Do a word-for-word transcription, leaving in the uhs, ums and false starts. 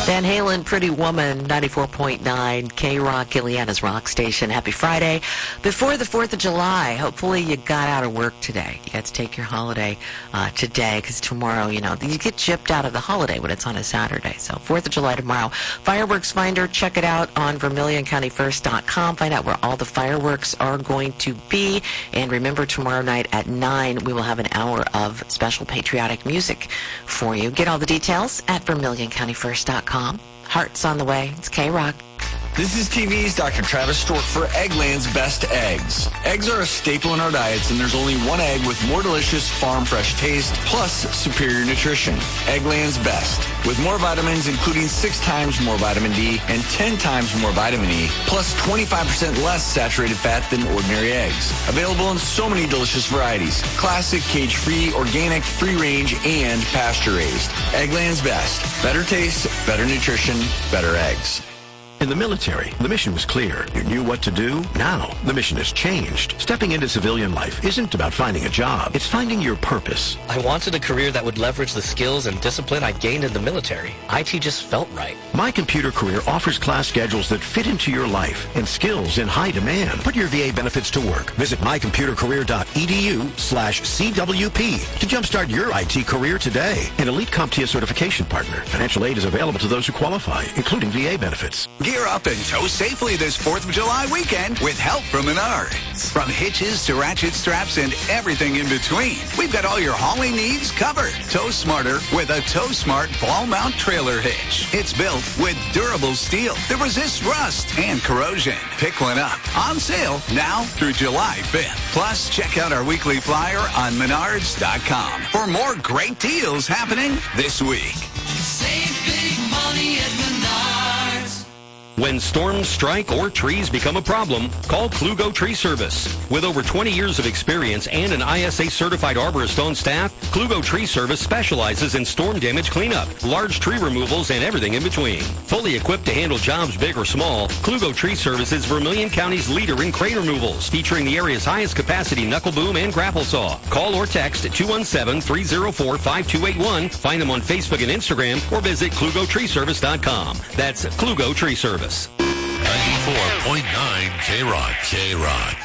Van Halen, Pretty Woman, ninety-four point nine, K-Rock, Ileana's Rock Station. Happy Friday. Before the fourth of July, hopefully you got out of work today. You got to take your holiday uh, today, because tomorrow, you know, you get gypped out of the holiday when it's on a Saturday. So fourth of July tomorrow. Fireworks Finder, check it out on Vermilion County First dot com. Find out where all the fireworks are going to be. And remember, tomorrow night at nine, we will have an hour of special patriotic music for you. Get all the details at Vermilion County First dot com. Hearts on the way. It's K-Rock. This is T V's Doctor Travis Stork for Eggland's Best Eggs. Eggs are a staple in our diets, and there's only one egg with more delicious farm-fresh taste, plus superior nutrition. Eggland's Best. With more vitamins, including six times more vitamin D and ten times more vitamin E, plus twenty-five percent less saturated fat than ordinary eggs. Available in so many delicious varieties. Classic, cage-free, organic, free-range, and pasture-raised. Eggland's Best. Better taste, better nutrition, better eggs. In the military, the mission was clear. You knew what to do. Now, the mission has changed. Stepping into civilian life isn't about finding a job. It's finding your purpose. I wanted a career that would leverage the skills and discipline I gained in the military. I T just felt right. My Computer Career offers class schedules that fit into your life and skills in high demand. Put your V A benefits to work. Visit my computer career dot e d u slash C W P to jumpstart your I T career today. An elite CompTIA certification partner. Financial aid is available to those who qualify, including V A benefits. Gear up and tow safely this fourth of July weekend with help from Menards. From hitches to ratchet straps and everything in between, we've got all your hauling needs covered. Tow smarter with a Tow Smart ball mount trailer hitch. It's built with durable steel that resists rust and corrosion. Pick one up. On sale now through July fifth. Plus, check out our weekly flyer on Menards dot com for more great deals happening this week. Save big money at Menards. When storms strike or trees become a problem, call Klugo Tree Service. With over twenty years of experience and an I S A-certified arborist on staff, Klugo Tree Service specializes in storm damage cleanup, large tree removals, and everything in between. Fully equipped to handle jobs big or small, Klugo Tree Service is Vermilion County's leader in crane removals, featuring the area's highest capacity knuckle boom and grapple saw. Call or text at two one seven, three zero four, five two eight one. Find them on Facebook and Instagram, or visit Klugo Tree Service dot com. That's Klugo Tree Service. ninety-four point nine K-Rock. K-Rock.